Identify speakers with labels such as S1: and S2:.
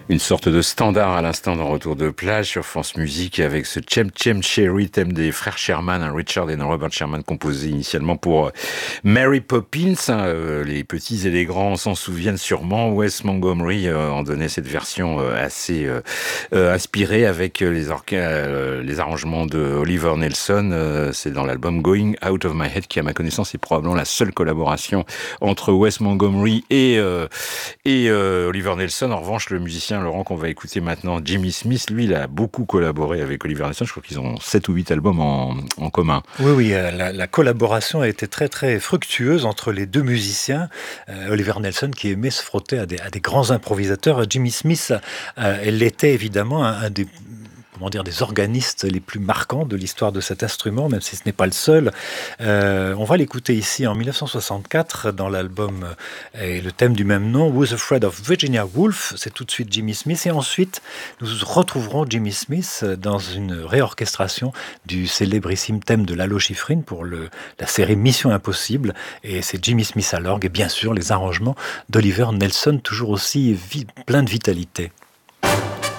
S1: Une sorte de standard à l'instant dans Retour de plage sur France Musique avec ce Chem Chem Cherry, thème des frères Sherman, Richard et Robert Sherman, composé initialement pour Mary Poppins. Les petits et les grands s'en souviennent sûrement. Wes Montgomery en donnait cette version assez inspirée avec les arrangements de Oliver Nelson. C'est dans l'album Going Out of My Head qui, à ma connaissance, est probablement la seule collaboration entre Wes Montgomery et Oliver Nelson. En revanche, le musicien Laurent qu'on va écouter maintenant, Jimmy Smith, lui, il a beaucoup collaboré avec Oliver Nelson. Je crois qu'ils ont 7 ou 8 albums en commun.
S2: Oui, oui, la collaboration a été très, très fructueuse entre les deux musiciens. Oliver Nelson, qui aimait se frotter à des grands improvisateurs. Jimmy Smith, elle était évidemment un des des organistes les plus marquants de l'histoire de cet instrument, même si ce n'est pas le seul. On va l'écouter ici en 1964 dans l'album et le thème du même nom, Who's Afraid of Virginia Woolf. C'est tout de suite Jimmy Smith. Et ensuite, nous retrouverons Jimmy Smith dans une réorchestration du célébrissime thème de Lalo Schifrin pour la série Mission Impossible. Et c'est Jimmy Smith à l'orgue et bien sûr les arrangements d'Oliver Nelson, toujours aussi plein de vitalité.